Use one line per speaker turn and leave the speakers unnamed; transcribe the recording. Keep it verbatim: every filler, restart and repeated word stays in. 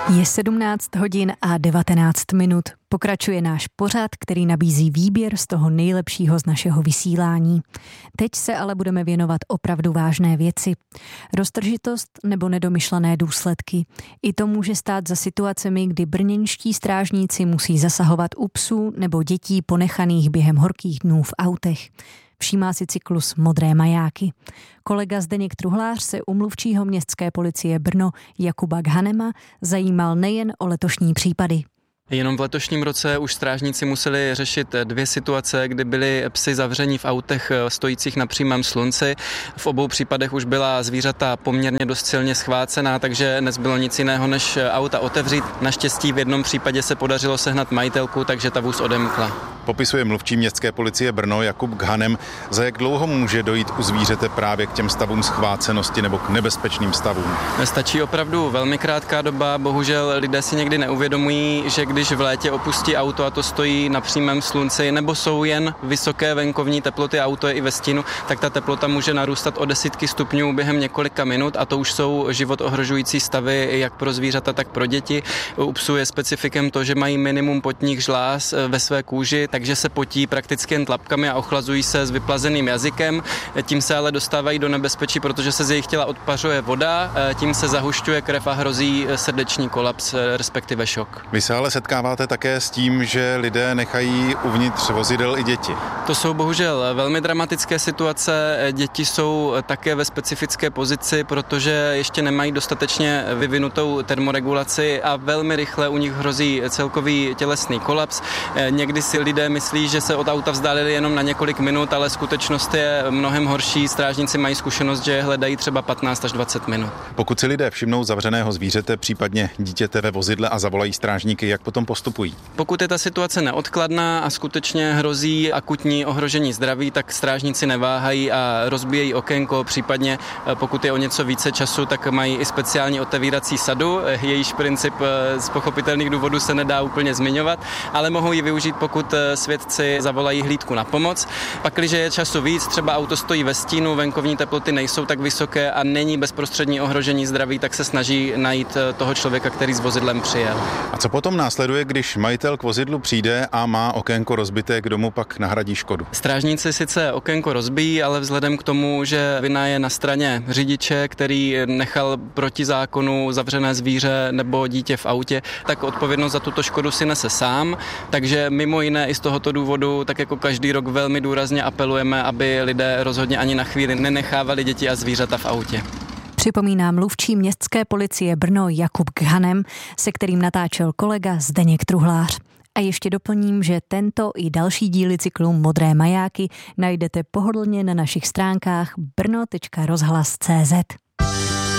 Je sedmnáct hodin a devatenáct minut. Pokračuje náš pořad, který nabízí výběr z toho nejlepšího z našeho vysílání. Teď se ale budeme věnovat opravdu vážné věci. Roztržitost nebo nedomyšlené důsledky. I to může stát za situacemi, kdy brněnští strážníci musí zasahovat u psů nebo dětí ponechaných během horkých dnů v autech. Všímá si cyklus Modré majáky. Kolega Zdeněk Truhlář se u mluvčího městské policie Brno Jakuba Ghanema zajímal nejen o letošní případy.
Jenom v letošním roce už strážníci museli řešit dvě situace, kdy byli psi zavření v autech stojících na přímém slunci. V obou případech už byla zvířata poměrně dost silně schvácená, takže nezbylo nic jiného, než auta otevřít. Naštěstí v jednom případě se podařilo sehnat majitelku, takže ta vůz odemkla.
Popisuje mluvčí městské policie Brno Jakub Ghanem, za jak dlouho může dojít u zvířete právě k těm stavům schvácenosti nebo k nebezpečným stavům.
Stačí opravdu velmi krátká doba, bohužel lidé si někdy neuvědomují, že když v létě opustí auto a to stojí na přímém slunci, nebo jsou jen vysoké venkovní teploty, auto je i ve stínu, tak ta teplota může narůstat o desítky stupňů během několika minut a to už jsou život ohrožující stavy jak pro zvířata, tak pro děti. U psů je specifikem to, že mají minimum potních žláz ve své kůži, takže se potí prakticky jen tlapkami a ochlazují se s vyplazeným jazykem. Tím se ale dostávají do nebezpečí, protože se z jejich těla odpařuje voda, tím se zahušťuje krev a hrozí srdeční kolaps, respektive šok.
Vy se ale setkáváte také s tím, že lidé nechají uvnitř vozidel i děti.
To jsou bohužel velmi dramatické situace. Děti jsou také ve specifické pozici, protože ještě nemají dostatečně vyvinutou termoregulaci a velmi rychle u nich hrozí celkový tělesný kolaps. Někdy si lidé myslí, že se od auta vzdálili jenom na několik minut, ale skutečnost je mnohem horší. Strážníci mají zkušenost, že hledají třeba patnáct až dvacet minut.
Pokud si lidé všimnou zavřeného zvířete, případně dítěte ve vozidle a zavolají strážníky, jak potom postupují?
Pokud je ta situace neodkladná a skutečně hrozí akutní ohrožení zdraví, tak strážníci neváhají a rozbíjejí okénko, případně pokud je o něco více času, tak mají i speciální otevírací sadu. Jejíž princip z pochopitelných důvodů se nedá úplně zmiňovat, ale mohou ji využít, pokud svědci zavolají hlídku na pomoc. Pakliže je času víc, třeba auto stojí ve stínu, venkovní teploty nejsou tak vysoké a není bezprostřední ohrožení zdraví, tak se snaží najít toho člověka, který s vozidlem přijel.
A co potom následuje, když majitel k vozidlu přijde a má okénko rozbité, kdo mu pak nahradí škodu?
Strážníci sice okénko rozbijí, ale vzhledem k tomu, že vina je na straně řidiče, který nechal proti zákonu zavřené zvíře nebo dítě v autě, tak odpovědnost za tuto škodu si nese sám. Takže mimo jiné i z tohoto důvodu, tak jako každý rok velmi důrazně apelujeme, aby lidé rozhodně ani na chvíli nenechávali děti a zvířata v autě.
Připomíná mluvčí městské policie Brno Jakub Ghanem, se kterým natáčel kolega Zdeněk Truhlář. A ještě doplním, že tento i další díly cyklu Modré majáky najdete pohodlně na našich stránkách brno tečka rozhlas tečka cé zet.